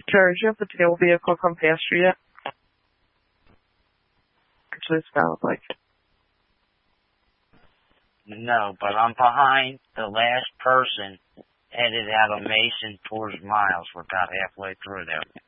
Jared, did you have the tail vehicle come past you yet? Actually, it sounds like. No, but I'm behind the last person headed out of Mason towards Miles. We're about halfway through there.